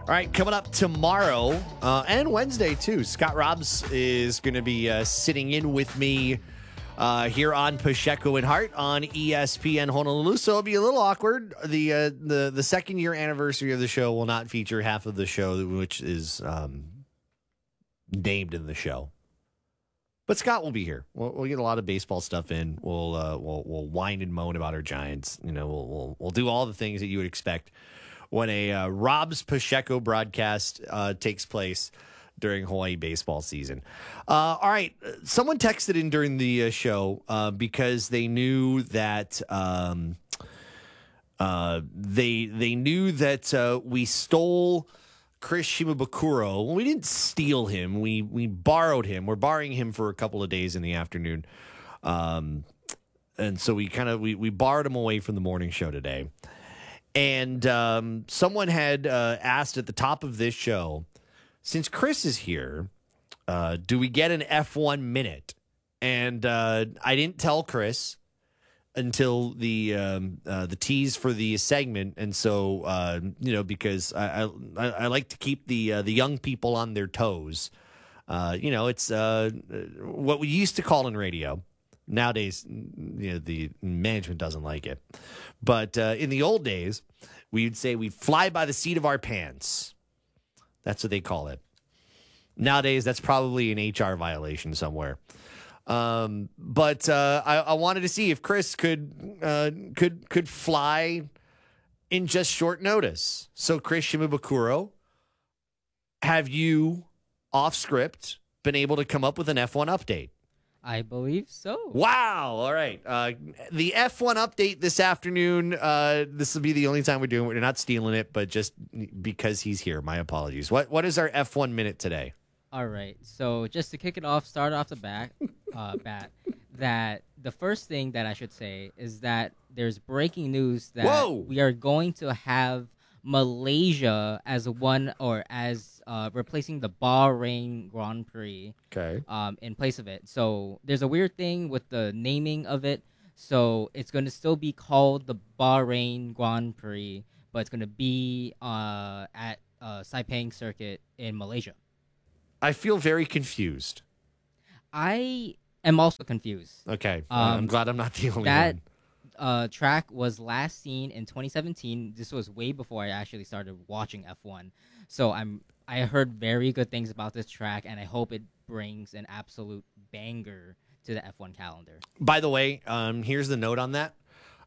All right, coming up tomorrow and Wednesday, too. Scott Robbs is going to be sitting in with me here on Pacheco and Hart on ESPN Honolulu. So it'll be a little awkward. The second year anniversary of the show will not feature half of the show, which is named in the show. But Scott will be here. We'll get a lot of baseball stuff in. We'll whine and moan about our Giants. You know, we'll do all the things that you would expect when a Rob's Pacheco broadcast takes place during Hawaii baseball season. All right, someone texted in during the show because they knew that they knew that we stole Chris Shimabukuro. Well, we didn't steal him. We borrowed him. We're borrowing him for a couple of days in the afternoon. And so we borrowed him away from the morning show today. And someone had asked at the top of this show, since Chris is here, do we get an F1 minute? And I didn't tell Chris until the tease for the segment, and so because I like to keep the young people on their toes. It's what we used to call in radio. Nowadays, the management doesn't like it, but in the old days, we'd say we fly by the seat of our pants. That's what they call it. Nowadays, that's probably an HR violation somewhere. But I wanted to see if Chris could fly in just short notice. So, Chris Shimabukuro, have you, off script, been able to come up with an F1 update? I believe so. Wow. All right. The F1 update this afternoon. This will be the only time we're doing it. We're not stealing it, but just because he's here. My apologies. What is our F1 minute today? All right. So just to kick it off, start off the bat, that the first thing that I should say is that there's breaking news that we are going to have Malaysia as replacing the Bahrain Grand Prix. Okay. In place of it. So there's a weird thing with the naming of it. So it's going to still be called the Bahrain Grand Prix, but it's going to be at Sepang Circuit in Malaysia. I feel very confused. I am also confused. Okay. I'm glad I'm not the only one. That track was last seen in 2017. This was way before I actually started watching F1. So I heard very good things about this track, and I hope it brings an absolute banger to the F1 calendar. By the way, here's the note on that.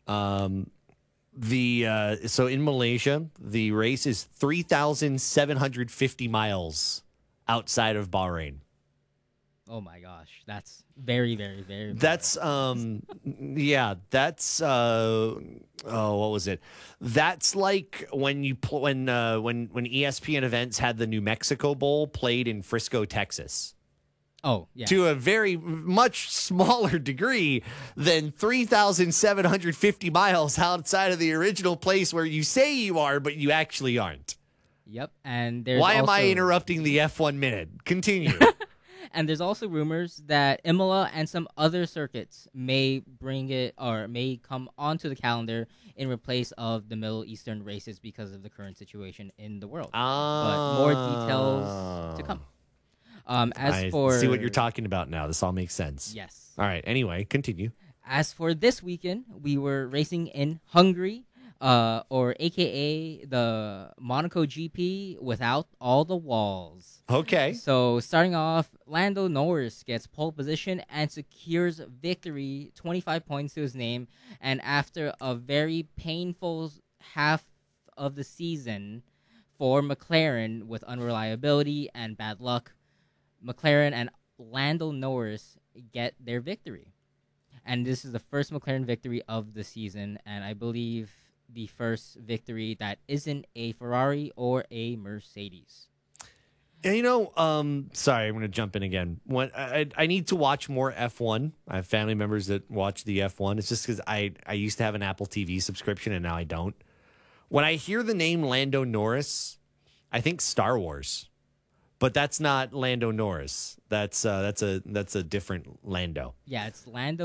So in Malaysia, the race is 3,750 miles outside of Bahrain. Oh my gosh, that's very, very, very. That's that's what was it? That's like when when ESPN Events had the New Mexico Bowl played in Frisco, Texas. Oh, yeah. To a very much smaller degree than 3,750 miles outside of the original place where you say you are, but you actually aren't. Yep, and there's Why am I interrupting the F1 minute? Continue. And there's also rumors that Imola and some other circuits may bring it or may come onto the calendar in replace of the Middle Eastern races because of the current situation in the world. But more details to come. I see what you're talking about now. This all makes sense. Yes. All right. Anyway, continue. As for this weekend, we were racing in Hungary, or AKA the Monaco GP without all the walls. Okay. So starting off, Lando Norris gets pole position and secures victory, 25 points to his name. And after a very painful half of the season for McLaren with unreliability and bad luck, McLaren and Lando Norris get their victory. And this is the first McLaren victory of the season, and I believe the first victory that isn't a Ferrari or a Mercedes. You know, sorry, I'm going to jump in again. I need to watch more F1. I have family members that watch the F1. It's just because I used to have an Apple TV subscription and now I don't. When I hear the name Lando Norris, I think Star Wars, but that's not Lando Norris. That's a different Lando. Yeah, it's Lando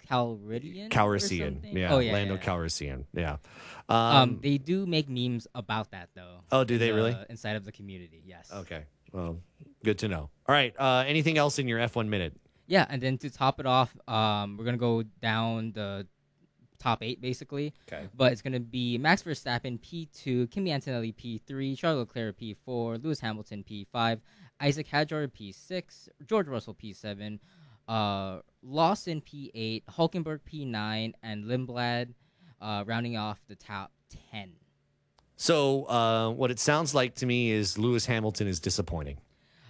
Calrissian. Calrissian. Yeah. Oh yeah, Lando yeah. Calrissian. Yeah. They do make memes about that though. Oh, do they really? Inside of the community, yes. Okay. Well, good to know. All right. Anything else in your F1 minute? Yeah, and then to top it off, we're gonna go down the top 8 basically. Okay. But it's gonna be Max Verstappen P2, Kimi Antonelli P3, Charles Leclerc P4, Lewis Hamilton P5, Isaac Hadjar P6, George Russell P7, Lawson P8, Hulkenberg P9, and Lindblad rounding off the top 10. So what it sounds like to me is Lewis Hamilton is disappointing.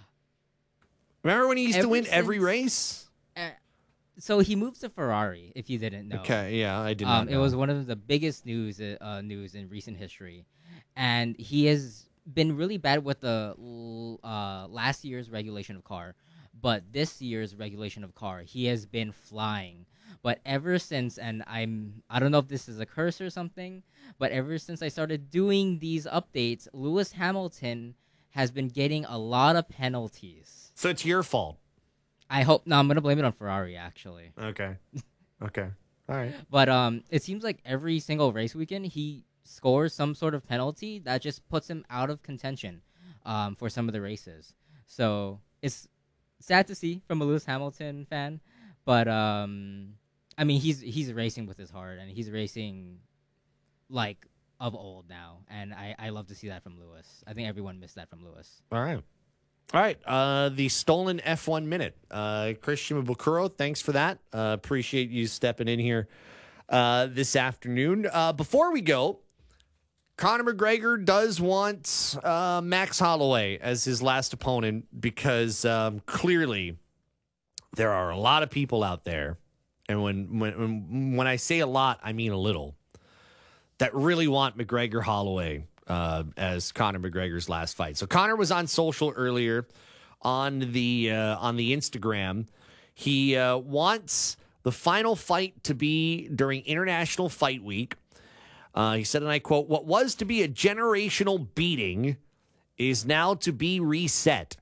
Remember when he used to win every race? So he moved to Ferrari, if you didn't know. Okay, yeah, I did not know. It was one of the biggest news in recent history. And he has been really bad with the last year's regulation of car. But this year's regulation of car, he has been flying. But ever since, and I don't know if this is a curse or something, but ever since I started doing these updates, Lewis Hamilton has been getting a lot of penalties. So it's your fault. I hope. No, I'm gonna blame it on Ferrari actually. Okay. Okay. All right. But it seems like every single race weekend he scores some sort of penalty that just puts him out of contention, for some of the races. So it's sad to see from a Lewis Hamilton fan, but I mean he's racing with his heart and he's racing like of old now, and I love to see that from Lewis. I think everyone missed that from Lewis. All right. All right. The stolen F1 minute. Chris Shimabukuro, thanks for that. Appreciate you stepping in here this afternoon. Before we go, Conor McGregor does want Max Holloway as his last opponent because clearly there are a lot of people out there, and when I say a lot, I mean a little, that really want McGregor Holloway as Conor McGregor's last fight. So Conor was on social earlier on the Instagram. He wants the final fight to be during International Fight Week. He said, and I quote, "What was to be a generational beating is now to be reset.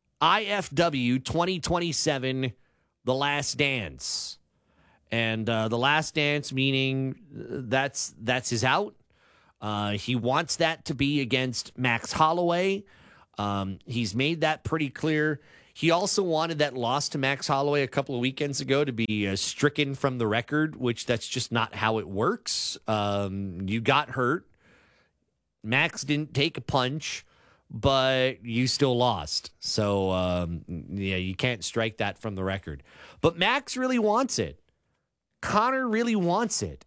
IFW 2027, The Last Dance." And The Last Dance meaning that's his out. He wants that to be against Max Holloway. He's made that pretty clear. He also wanted that loss to Max Holloway a couple of weekends ago to be stricken from the record, which that's just not how it works. You got hurt. Max didn't take a punch, but you still lost. So, yeah, you can't strike that from the record. But Max really wants it. Conor really wants it.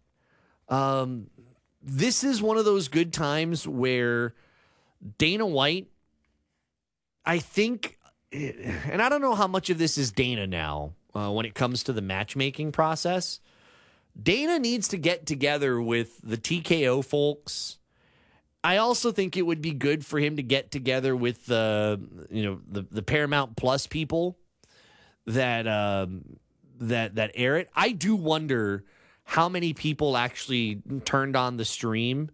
This is one of those good times where Dana White, I think, and I don't know how much of this is Dana now when it comes to the matchmaking process. Dana needs to get together with the TKO folks. I also think it would be good for him to get together with the Paramount Plus people that air it. I do wonder how many people actually turned on the stream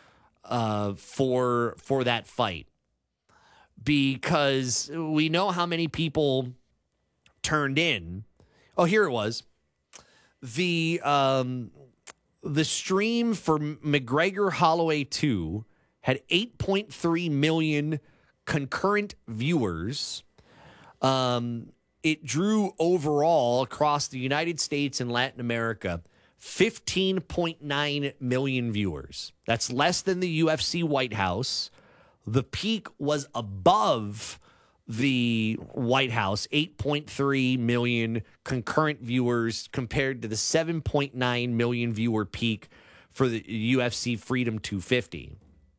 for that fight, because we know how many people turned in. Oh, here it was. The stream for McGregor Holloway 2 had 8.3 million concurrent viewers. It drew overall across the United States and Latin America 15.9 million viewers. That's less than the UFC White House. The peak was above the White House, 8.3 million concurrent viewers compared to the 7.9 million viewer peak for the UFC Freedom 250.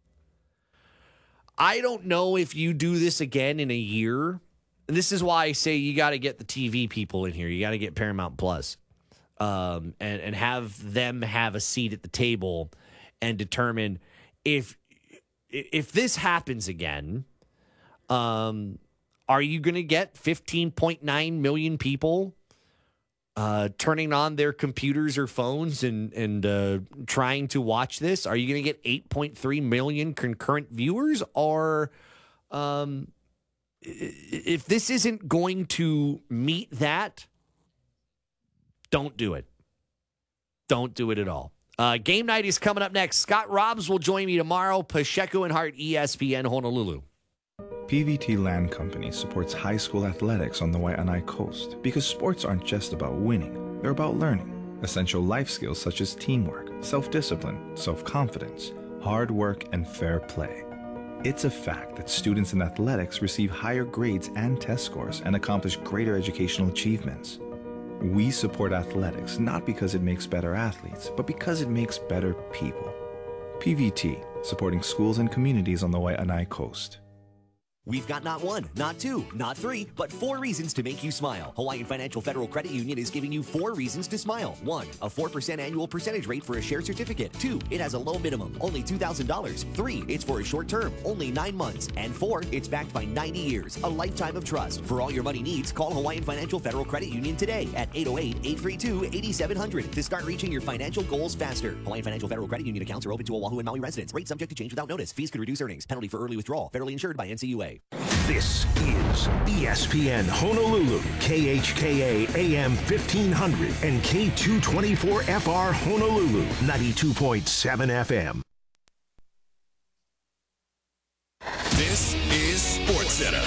I don't know if you do this again in a year. And this is why I say you got to get the TV people in here. You got to get Paramount Plus, and have them have a seat at the table and determine if this happens again. Are you going to get 15.9 million people turning on their computers or phones and trying to watch this? Are you going to get 8.3 million concurrent viewers? Or if this isn't going to meet that, don't do it. Don't do it at all. Game night is coming up next. Scott Robbs will join me tomorrow. Pacheco and Hart, ESPN Honolulu. PVT Land Company supports high school athletics on the Waianae Coast because sports aren't just about winning, they're about learning essential life skills such as teamwork, self-discipline, self-confidence, hard work, and fair play. It's a fact that students in athletics receive higher grades and test scores and accomplish greater educational achievements. We support athletics not because it makes better athletes, but because it makes better people. PVT, supporting schools and communities on the Waianae Coast. We've got not one, not two, not three, but 4 reasons to make you smile. Hawaiian Financial Federal Credit Union is giving you 4 reasons to smile. 1, a 4% annual percentage rate for a share certificate. 2, it has a low minimum, only $2,000. 3, it's for a short term, only 9 months. And 4, it's backed by 90 years, a lifetime of trust. For all your money needs, call Hawaiian Financial Federal Credit Union today at 808-832-8700 to start reaching your financial goals faster. Hawaiian Financial Federal Credit Union accounts are open to Oahu and Maui residents. Rates subject to change without notice. Fees could reduce earnings. Penalty for early withdrawal. Federally insured by NCUA. This is ESPN Honolulu, KHKA AM 1500 and K224FR Honolulu, 92.7 FM. This is SportsCenter.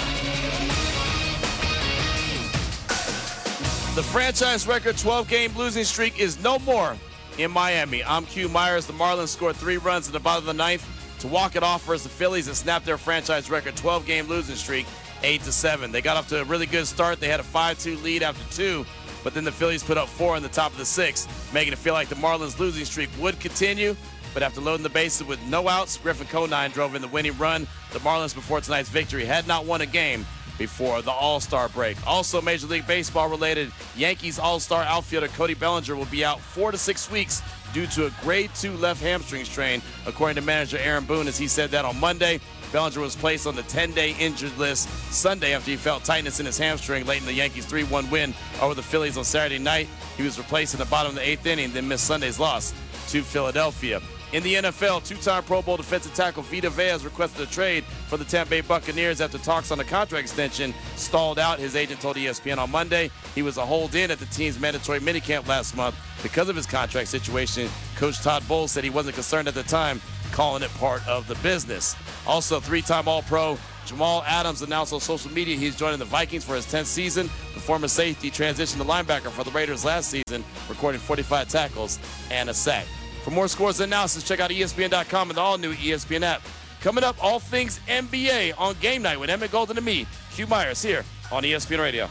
The franchise record 12-game losing streak is no more in Miami. I'm Q Myers. The Marlins scored 3 runs in the bottom of the 9th to walk it off versus the Phillies and snap their franchise record 12-game losing streak 8-7. They got off to a really good start. They had a 5-2 lead after 2, but then the Phillies put up 4 in the top of the 6th, making it feel like the Marlins' losing streak would continue. But after loading the bases with no outs, Griffin Conine drove in the winning run. The Marlins, before tonight's victory, had not won a game before the All-Star break. Also, Major League Baseball related, Yankees All-Star outfielder Cody Bellinger will be out 4 to 6 weeks due to a grade 2 left hamstring strain, according to manager Aaron Boone, as he said that on Monday. Bellinger was placed on the 10-day injured list Sunday after he felt tightness in his hamstring late in the Yankees' 3-1 win over the Phillies on Saturday night. He was replaced in the bottom of the 8th inning, then missed Sunday's loss to Philadelphia. In the NFL, 2-time Pro Bowl defensive tackle Vita Vea has requested a trade for the Tampa Bay Buccaneers after talks on the contract extension stalled out. His agent told ESPN on Monday he was a hold-in at the team's mandatory minicamp last month because of his contract situation. Coach Todd Bowles said he wasn't concerned at the time, calling it part of the business. Also, 3-time All-Pro Jamal Adams announced on social media he's joining the Vikings for his 10th season. The former safety transitioned to linebacker for the Raiders last season, recording 45 tackles and a sack. For more scores and analysis, check out ESPN.com and the all-new ESPN app. Coming up, all things NBA on Game Night with Emmett Golden and me, Q Myers, here on ESPN Radio.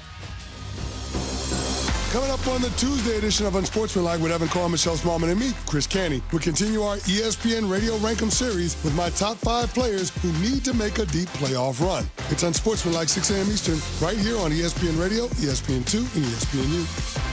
Coming up on the Tuesday edition of Unsportsmanlike with Evan Carr, Michelle Smallman, and me, Chris Canty, we continue our ESPN Radio Rankem series with my top 5 players who need to make a deep playoff run. It's Unsportsmanlike, 6 a.m. Eastern, right here on ESPN Radio, ESPN2, and ESPNU.